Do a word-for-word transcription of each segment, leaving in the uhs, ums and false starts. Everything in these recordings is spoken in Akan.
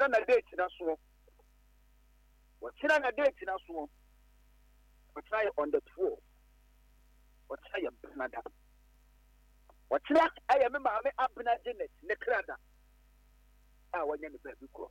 Wachina na date na so. Wachina na date na so. Wachina on the twelfth. Wachina Canada. Wachina I am mama Abna Janet ne Canada. Ah, wanya ne baby ko.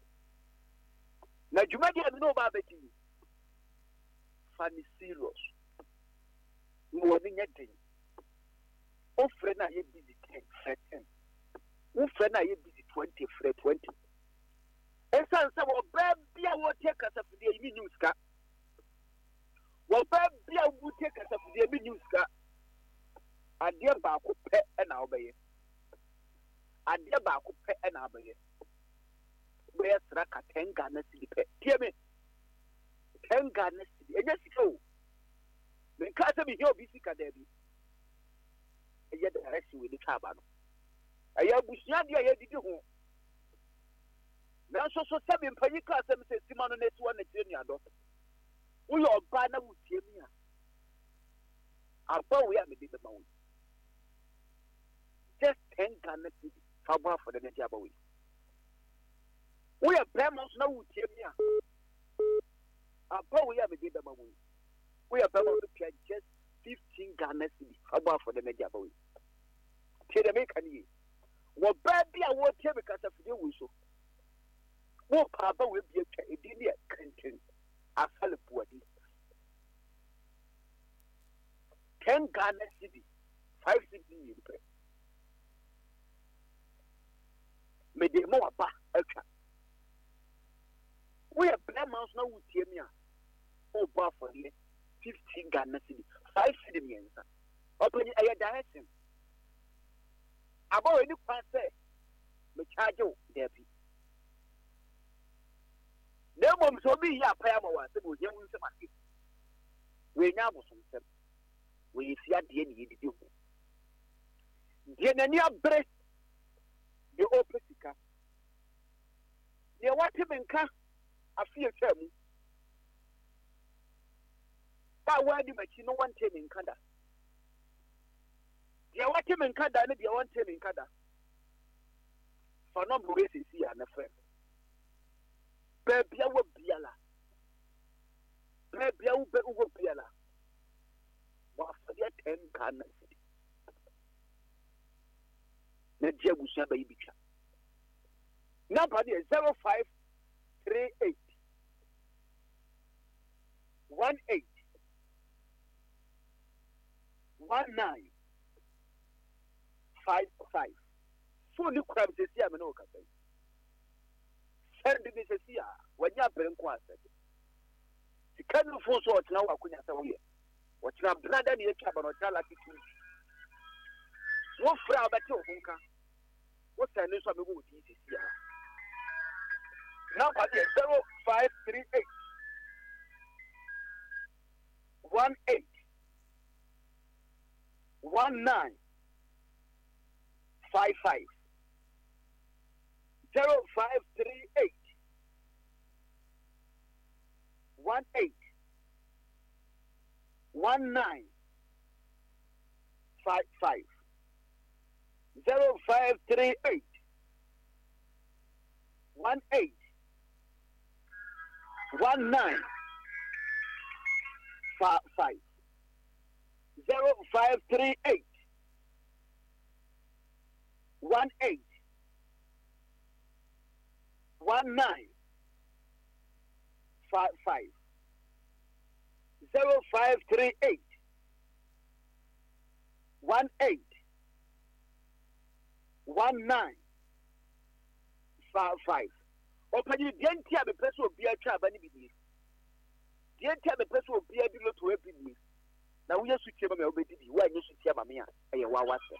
Na jumadi no ba beti. Funny serious. Mo ni nyedin. O friend na ye busy ten, ten. O friend na ye busy twenty, friend twenty. Esan sa wo ba bia wo take asafide yi news ka. Wo ba bia wo take asafide yi news ka. Ade ba ko pe e na obaye. Ade ba ko pe e na obaye. Be sra ka ten Ghana cedi pe. Tie me. ten Ghana cedi. Eje sika. Me ka se me here bi sika da bi. Eje da resi we di ka ba no. Aya busia dia ye didi ho. Na so so se me mpanyi ka se me se sima no na ti wa na tire ni ado. Wo yo ba na wutie mi a. Aba we a me di be ma wo. Just ten Ghana cedi. Fa bo for the next aba we. We are Brahmins now with Timia. Our power we have a data. We are Brahmins just fifteen Ghana cedi. How about for the media boy? Tell the American ye. What baby I want to because of the whistle. What Papa will be a Canadian content. I fell a poor ten Ghana cedi. Five cedi in pay. May they more back. Okay. We are Brahmins now with Timia. Oh, bar for the fifteen Ghana cedi. Five cedi answer. Open a direction. About any part say, me charge you, Debbie. No one so be ya Payama was able to young Samaki. We now was on them. We see at the end you do. Genania breast the opposite. The what him in car. I feel term. That why the machine no one term in Canada. The what him in Canada, and the one term in Canada. For no way to see an affair. Baby, I will be a la. Baby, I will be a la. What for the ten Ghana cedi. Nadia Busha baby. Number is zero five three eight. One eight, one nine, five five. Phone you crabs is here, no cafe. Send me this here when you are paying quite. The kind of phone sorts now I couldn't say here. What you have brother in your cabin or tell like it. What flower about your hunker? What's the news of the wood is here? Now, zero five three eight. One eight, one nine, five five, zero five three eight, one eight, one nine, five five, zero five three eight, one eight, one nine. Five, five zero five three eight one eight one nine five five zero five three eight one eight one nine five five. Open your denti a person will be a trabani business. The entire person will be able to help me. Now we are switching my obedi. Why you switch my mia? I am what was it?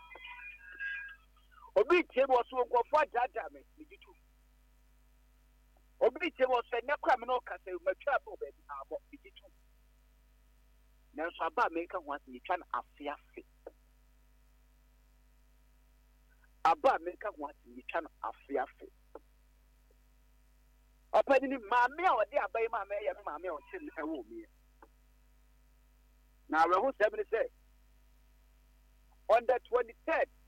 Obi table was so go for that damage. Me too. Obi table was saying, "No criminal can say my trouble, baby." I'm what me too. Now so about making what me trying to affair fit. About making what me trying to affair fit. Open in my mail, dear by my mail, my mail, and will be. Now, who seventy say on the twenty third